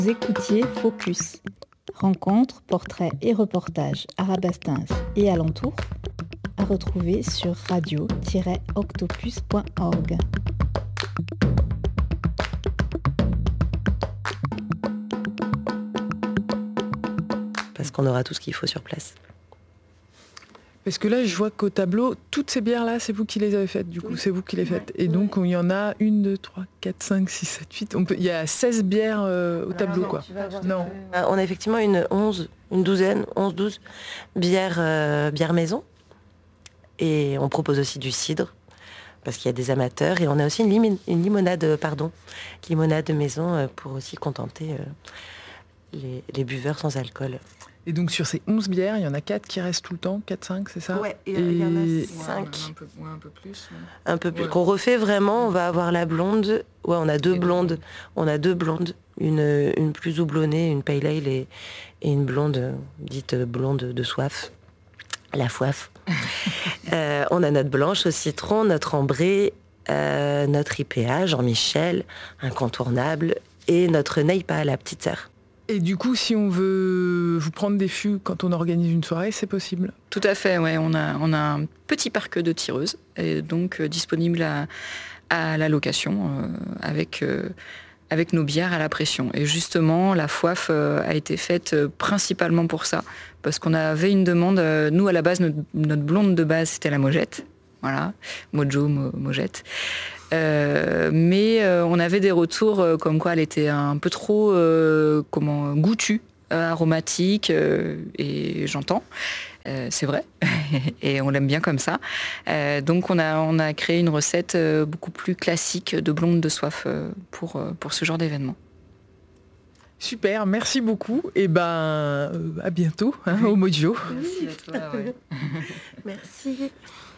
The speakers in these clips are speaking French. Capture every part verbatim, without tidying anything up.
Vous écoutiez Focus. Rencontres, portraits et reportages Arabastins et alentours à retrouver sur radio tiret octopus point org. Parce qu'on aura tout ce qu'il faut sur place. Parce que là, je vois qu'au tableau, toutes ces bières-là, c'est vous qui les avez faites, du coup, oui. C'est vous qui les faites. Et donc, il y en a une, deux, trois, quatre, cinq, six, sept, huit. On peut... Il y a seize bières euh, au tableau, non, quoi. Non. Euh, on a effectivement une onze, une douzaine, onze, douze bières, euh, bières maison. Et on propose aussi du cidre, parce qu'il y a des amateurs. Et on a aussi une, lim- une limonade, pardon, limonade maison, euh, pour aussi contenter euh, les, les buveurs sans alcool. Et donc sur ces onze bières, il y en a quatre qui restent tout le temps, quatre, cinq, c'est ça ? Ouais, et il y en a cinq. Ouais, un, peu, ouais, un peu plus. Ouais. Un peu plus. Ouais. Qu'on refait vraiment, on va avoir la blonde. Ouais, on a deux et blondes. On a deux blondes. Une, une plus houblonnée, une pale ale et, et une blonde, dite blonde de soif. La foif. euh, on a notre blanche au citron, notre ambrée, euh, notre I P A, Jean-Michel, incontournable, et notre Neipa, la petite sœur. Et du coup, si on veut vous prendre des fûts quand on organise une soirée, c'est possible ? Tout à fait, ouais. On a, on a un petit parc de tireuses, et donc euh, disponible à, à la location, euh, avec, euh, avec nos bières à la pression. Et justement, la foif euh, a été faite euh, principalement pour ça, parce qu'on avait une demande. Euh, nous, à la base, notre, notre blonde de base, c'était la Mojette. Voilà, Mojo, Mo, Mojette. Euh, mais euh, on avait des retours euh, comme quoi elle était un peu trop euh, comment, goûtue, euh, aromatique, euh, et j'entends, euh, c'est vrai, et on l'aime bien comme ça. Euh, donc on a, on a créé une recette euh, beaucoup plus classique de blonde de soif euh, pour, euh, pour ce genre d'événement. Super, merci beaucoup, et ben euh, à bientôt, hein, au Mojo. Merci à toi, ouais. Merci.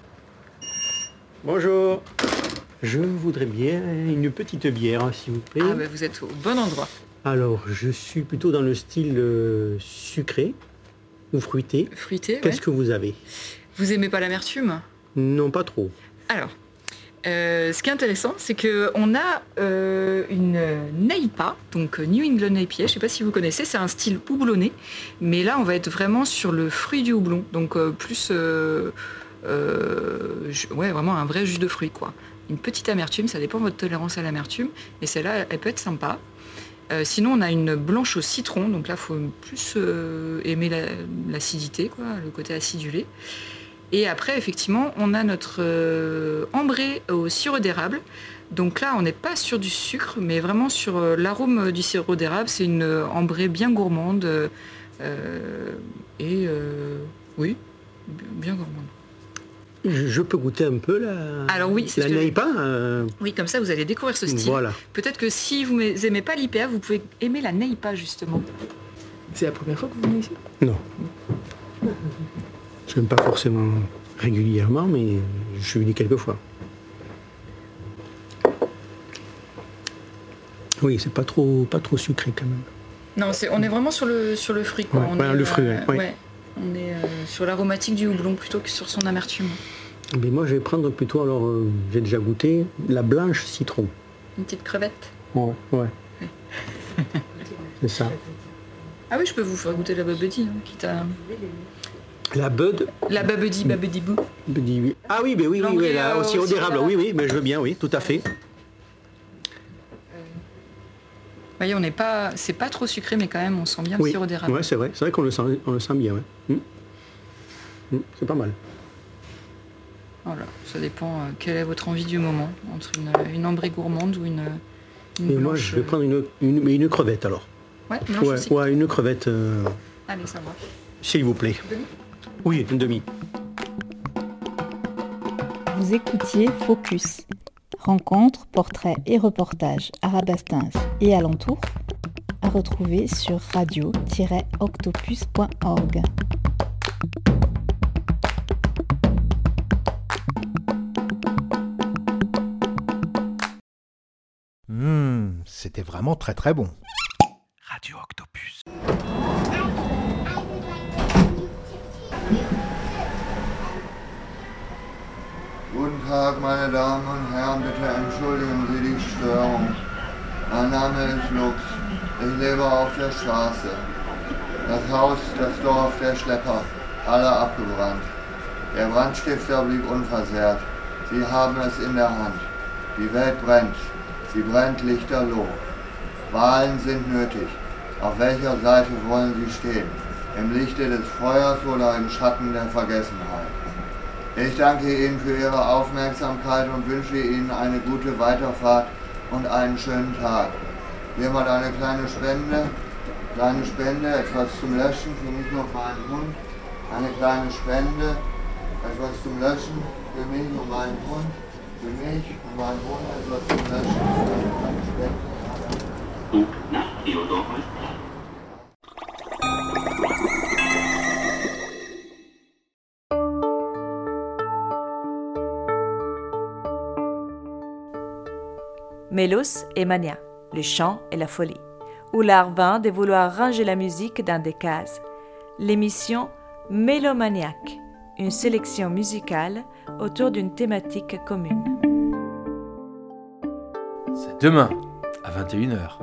Bonjour. Je voudrais bien une petite bière, s'il vous plaît. Ah ben vous êtes au bon endroit. Alors, je suis plutôt dans le style euh, sucré ou fruité. Fruité, Qu'est-ce ouais. que vous avez ? Vous aimez pas l'amertume ? Non, pas trop. Alors, euh, ce qui est intéressant, c'est qu'on a euh, une Neipa, donc New England I P A, je ne sais pas si vous connaissez, c'est un style houblonné, mais là on va être vraiment sur le fruit du houblon, donc euh, plus, euh, euh, ju- ouais, vraiment un vrai jus de fruits, quoi. Une petite amertume, ça dépend de votre tolérance à l'amertume, et celle-là, elle peut être sympa. Euh, sinon, on a une blanche au citron, donc là, il faut plus euh, aimer la- l'acidité, quoi, le côté acidulé. Et après, effectivement, on a notre euh, ambrée au sirop d'érable. Donc là, on n'est pas sur du sucre, mais vraiment sur euh, l'arôme du sirop d'érable. C'est une euh, ambrée bien gourmande. Euh, et euh, oui, bien gourmande. Je, je peux goûter un peu la, Alors oui, c'est la ce que- Neipa euh, Oui, comme ça, vous allez découvrir ce style. Voilà. Peut-être que si vous n'aimez pas l'I P A, vous pouvez aimer la Neipa, justement. C'est la première fois que vous venez ici ? Non. Je n'aime pas forcément régulièrement, mais je suis venu quelques fois. Oui, c'est pas trop, pas trop sucré quand même. Non, c'est, on est vraiment sur le, sur le fruit, quoi. Ouais, on voilà, est, le fruit, euh, ouais, ouais. ouais. On est euh, sur l'aromatique du houblon plutôt que sur son amertume. Mais moi, je vais prendre plutôt, alors, euh, j'ai déjà goûté, la blanche citron. Une petite crevette. Ouais, ouais. C'est ça. Ah oui, je peux vous faire goûter la babedi, hein, quitte à... La Bud. La babedi, babedi bou. Buddy, oui. Ah oui, mais oui, oui, L'ambrée, oui, là, euh, au sirop au sirop d'érable, oui, oui, mais je veux bien, oui, tout à fait. Vous voyez, on n'est pas... C'est pas trop sucré, mais quand même, on sent bien Oui, le sirop d'érable. ouais, c'est vrai, c'est vrai qu'on le sent, on le sent bien, ouais. Mm. Mm, c'est pas mal. Voilà, ça dépend euh, quelle est votre envie du moment, entre une, une ambrée gourmande ou une, une Et blanche. moi, je vais prendre une, une, mais une crevette alors. Ouais, blanche Ouais, aussi. ouais, une crevette, euh, Allez, ça marche. s'il vous plaît. Demi ? Oui, une demi. Vous écoutiez Focus. Rencontres, portraits et reportages Arabastins et alentours à retrouver sur radio tiret octopus point org. Mmh, c'était vraiment très très bon. Radio Octopus. Guten Tag, meine Damen und Herren, bitte entschuldigen Sie die Störung. Mein Name ist Lux. Ich lebe auf der Straße. Das Haus, das Dorf, der Schlepper, alle abgebrannt. Der Brandstifter blieb unversehrt. Sie haben es in der Hand. Die Welt brennt. Sie brennt lichterloh. Wahlen sind nötig. Auf welcher Seite wollen Sie stehen? Im Lichte des Feuers oder im Schatten der Vergessenheit? Ich danke Ihnen für Ihre Aufmerksamkeit und wünsche Ihnen eine gute Weiterfahrt und einen schönen Tag. Jemand eine kleine Spende? Kleine Spende, etwas zum Löschen für mich und meinen Hund. Eine kleine Spende, etwas zum Löschen für mich und meinen Hund. Für mich und meinen Hund etwas zum Löschen. Eine kleine Spende. Mélos et Mania, le chant et la folie, ou l'art vain de vouloir ranger la musique dans des cases. L'émission Mélomaniaque, une sélection musicale autour d'une thématique commune. C'est demain, à vingt et une heures.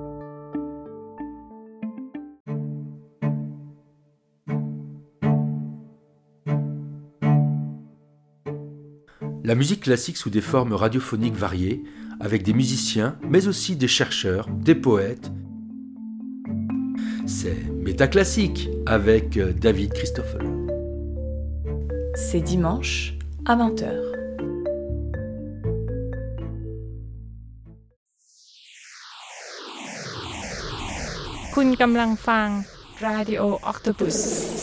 La musique classique sous des formes radiophoniques variées, avec des musiciens, mais aussi des chercheurs, des poètes. C'est Métaclassique avec David Christoffel. C'est dimanche à vingt heures. Kun กำลังฟัง Radio Octopus